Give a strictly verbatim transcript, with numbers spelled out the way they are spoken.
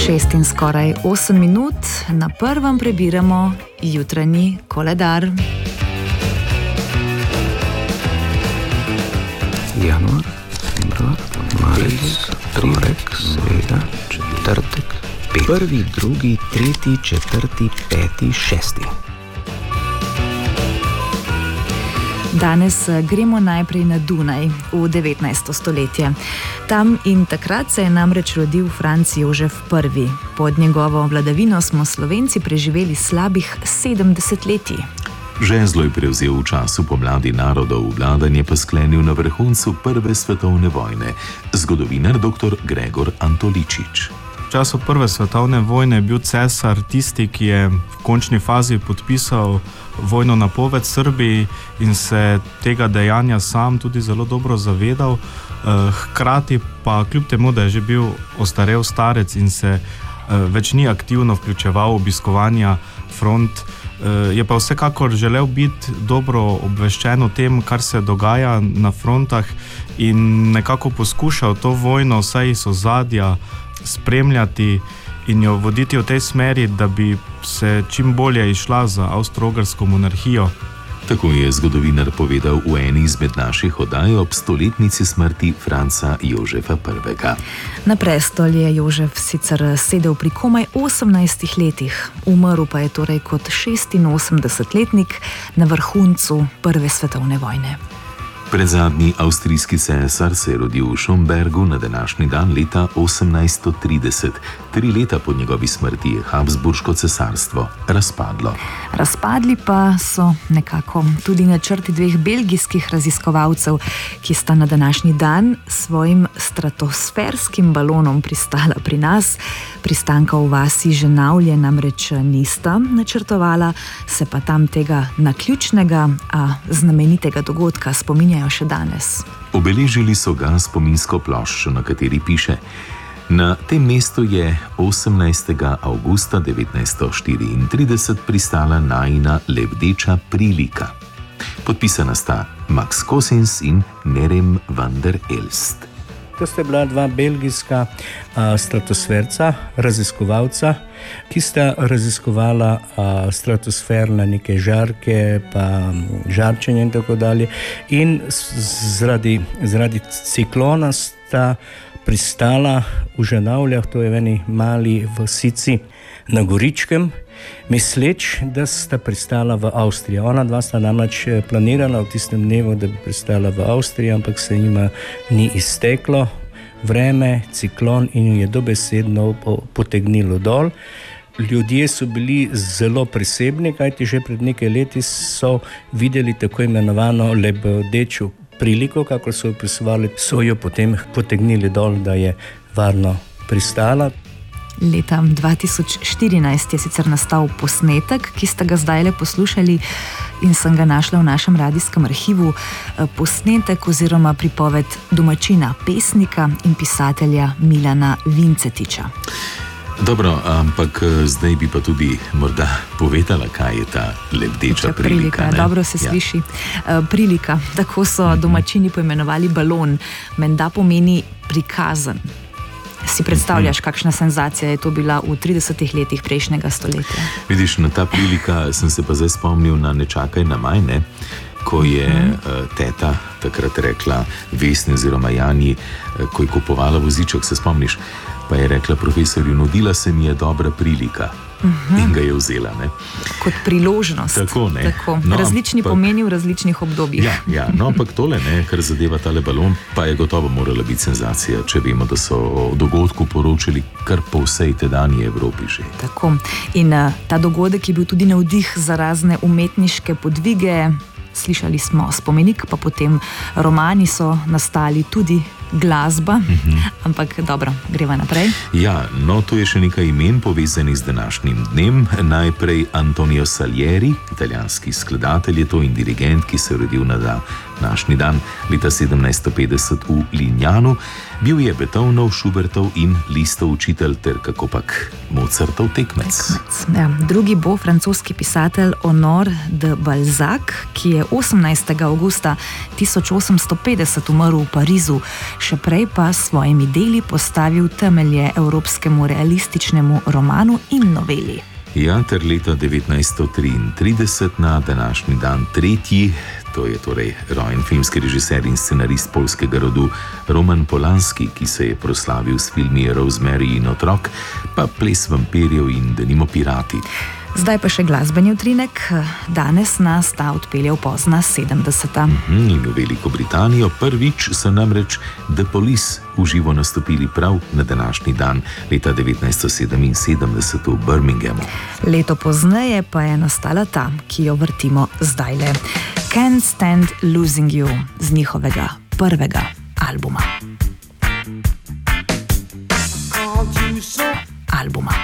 Šest in skoraj osem minut, na prvem prebiramo jutranji koledar. Januar, februar, marec, torek, sreda, četrtek, pet. Prvi, drugi, tretji, četrti, peti, šesti. Danes gremo najprej na Dunaj v devetnajsto stoletje. Tam in takrat se je namreč rodil Franc Jožef Prvi. Pod njegovo vladavino smo Slovenci preživeli slabih sedemdeset letij. Žezlo je prevzel v času pomladi narodov, vladanje pa sklenil na vrhuncu Prve svetovne vojne. Zgodovinar doktor Gregor Antoličič. V času Prve svetovne vojne je bil cesar tisti, ki je v končni fazi podpisal vojno napoved Srbiji in se tega dejanja sam tudi zelo dobro zavedal. Hkrati pa kljub temu, da je že bil ostarel starec in se več ni aktivno vključeval obiskovanja front, je pa vsekakor želel biti dobro obveščen o tem, kar se dogaja na frontah in nekako poskušal to vojno vsaj iz ozadja spremljati in jo voditi v tej smeri, da bi se čim bolje izšla za avstro-ogrsko monarhijo. Tako je zgodovinar povedal v eni izmed naših oddaj ob stoletnici smrti Franca Jožefa Prvega. Na prestol je Jožef sicer sedel pri komaj osemnajstih letih, umrl pa je torej kot šestinosemdesetletnik na vrhuncu Prve svetovne vojne. Predzadnji avstrijski cesar se je rodil v Schönbergu na današnji dan leta osemnajststo trideset. Tri leta po njegovi smrti je Habsburško cesarstvo razpadlo. Razpadli pa so nekako tudi načrti dveh belgijskih raziskovalcev, ki sta na današnji dan s svojim stratosferskim balonom pristala pri nas. Pristanka v vasi Ženavlje namreč nista načrtovala, se pa tam tega naključnega, a znamenitega dogodka spominjajo še danes. Obeležili so ga spominsko ploščo, na kateri piše: na tem mestu je osemnajstega avgusta devetnajststo štiriintrideset pristala najina lebdeča prilika. Podpisana sta Max Cossins in Nerem van der Elst. To sta bila dva belgijska a, stratosferca, raziskovalca, ki sta raziskovala a, stratosferne neke žarke, pa žarčenje in tako dalje. In zaradi, zaradi ciklona sta pristala v Ženavljah, to je v eni mali vasici na Goričkem, misleč, da sta pristala v Avstriji. Ona dva sta namreč planirala v tistem dnevu, da bi pristala v Avstriji, ampak se jima ni izteklo vreme, ciklon in jo je dobesedno potegnilo dol. Ljudje so bili zelo prisebni, kajti že pred nekaj leti so videli tako imenovano lebdečo priliko, kako so jo opisovali, so jo potem potegnili dol, da je varno pristala. Leta dva tisoč štirinajst je sicer nastal posnetek, ki ste ga zdajle poslušali in sem ga našla v našem radijskem arhivu. Posnetek oziroma pripoved domačina, pesnika in pisatelja Milana Vincetiča. Dobro, ampak zdaj bi pa tudi morda povedala, kaj je ta lebdeča prilika. prilika dobro se sliši. Ja. Prilika, tako so domačini poimenovali balon, menda pomeni prikazan. Si predstavljaš, kakšna senzacija je to bila v tridesetih letih prejšnjega stoletja? Vidiš, na ta prilika sem se pa zdaj spomnil na Nečakaj na maj, ne? Ko je uh, teta takrat rekla Vesni oziroma Janji, uh, ko je kupovala voziček, se spomniš, pa je rekla profesorju, nudila se mi je dobra prilika. Uh-huh. In ga je vzela, ne? Kot priložnost. Tako, ne? Tako. No, Različni ampak, pomeni v različnih obdobjih. Ja, ja, no, ampak tole, ne, kar zadeva tale balon, pa je gotovo morala biti senzacija, če vemo, da so o dogodku poročali kar po vsej tedanji Evropi že. Tako. In uh, ta dogodek je bil tudi navdih za razne umetniške podvige. Slišali smo spomenik, pa potem romani so nastali, tudi glasba, uh-huh. Ampak dobro, greva naprej. Ja, no, tu je še nekaj imen povezanih z današnjim dnem. Najprej Antonio Salieri, italijanski skladatelj je to in dirigent, ki se je rodil na dan današnji dan, leta sedemnajststo petdeset v Linjanu, bil je Beethovenov, Schubertov in Lisztov učitelj ter kakopak Mozartov tekmec. tekmec. Ja, drugi bo francoski pisatelj Honor de Balzac, ki je osemnajstega avgusta tisoč osemsto petdeset umrl v Parizu, še prej pa s svojimi deli postavil temelje evropskemu realističnemu romanu in noveli. Ja, ter leta devetnajststo triintrideset na današnji dan tretji, to je torej rojen filmski režiser in scenarist poljskega rodu Roman Polanski, ki se je proslavil s filmi Rosemary in otrok, pa Ples vampirjev in denimo Pirati. Zdaj pa še glasbeni utrinek. Danes nas ta odpelje v pozna sedemdeseta. In v Veliko Britanijo prvič so namreč The Police v živo nastopili prav na današnji dan, leta devetnajststo sedeminsedemdeset v Birminghamu. Leto pozneje pa je nastala ta, ki jo vrtimo zdajle. Can't Stand Losing You z njihovega prvega albuma. Albuma.